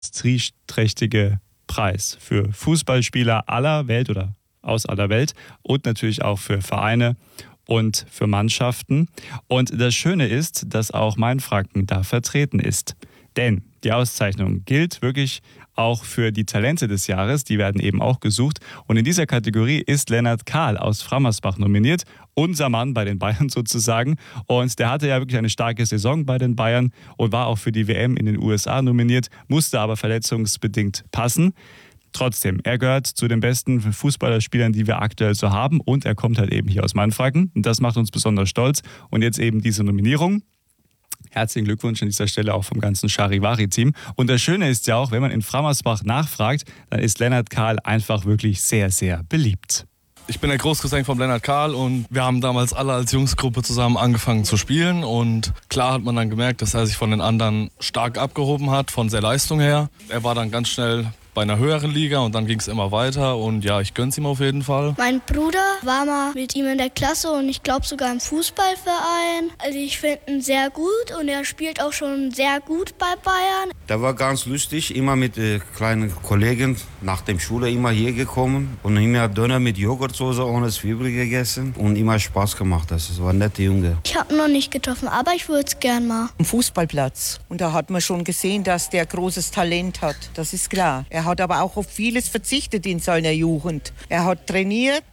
prestigeträchtige Preis für Fußballspieler aller Welt oder aus aller Welt und natürlich auch für Vereine und für Mannschaften. Und das Schöne ist, dass auch Mainfranken da vertreten ist. Denn die Auszeichnung gilt wirklich auch für die Talente des Jahres. Die werden eben auch gesucht. Und in dieser Kategorie ist Lennart Kahl aus Frammersbach nominiert. Unser Mann bei den Bayern sozusagen. Und der hatte ja wirklich eine starke Saison bei den Bayern und war auch für die WM in den USA nominiert, musste aber verletzungsbedingt passen. Trotzdem, er gehört zu den besten Fußballerspielern, die wir aktuell so haben. Und er kommt halt eben hier aus Mainfranken. Und das macht uns besonders stolz. Und jetzt eben diese Nominierung. Herzlichen Glückwunsch an dieser Stelle auch vom ganzen Charivari-Team. Und das Schöne ist ja auch, wenn man in Frammersbach nachfragt, dann ist Lennart Kahl einfach wirklich sehr, sehr beliebt. Ich bin der Großcousin von Lennart Kahl und wir haben damals alle als Jungsgruppe zusammen angefangen zu spielen. Und klar hat man dann gemerkt, dass er sich von den anderen stark abgehoben hat, von der Leistung her. Er war dann ganz schnell bei einer höheren Liga und dann ging es immer weiter und ja, ich gönn's ihm auf jeden Fall. Mein Bruder war mal mit ihm in der Klasse und ich glaube sogar im Fußballverein. Also ich finde ihn sehr gut und er spielt auch schon sehr gut bei Bayern. Der war ganz lustig, immer mit kleinen Kollegen nach der Schule immer hier gekommen und immer Döner mit Joghurtsoße ohne Zwiebel gegessen und immer Spaß gemacht. Das war ein netter Junge. Ich habe ihn noch nicht getroffen, aber ich würde es gern mal. Am Fußballplatz. Und da hat man schon gesehen, dass der großes Talent hat. Das ist klar. Er hat aber auch auf vieles verzichtet in seiner Jugend. Er hat trainiert,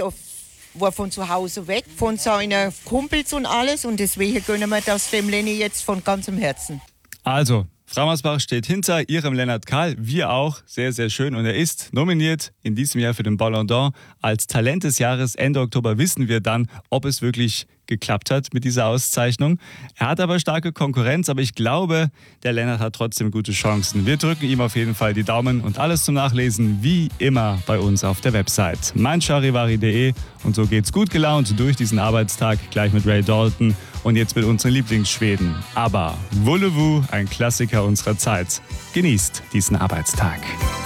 war von zu Hause weg, von seinen Kumpels und alles. Und deswegen gönnen wir das dem Lenny jetzt von ganzem Herzen. Also, Frammersbach steht hinter ihrem Lennart Kahl, wir auch, sehr, sehr schön. Und er ist nominiert in diesem Jahr für den Ballon d'Or als Talent des Jahres. Ende Oktober wissen wir dann, ob es wirklich geklappt hat mit dieser Auszeichnung. Er hat aber starke Konkurrenz, aber ich glaube, der Lennart hat trotzdem gute Chancen. Wir drücken ihm auf jeden Fall die Daumen und alles zum Nachlesen wie immer bei uns auf der Website meincharivari.de. Und so geht's gut gelaunt durch diesen Arbeitstag, gleich mit Ray Dalton und jetzt mit unseren Lieblingsschweden. Aber Voulez-vous, ein Klassiker unserer Zeit. Genießt diesen Arbeitstag.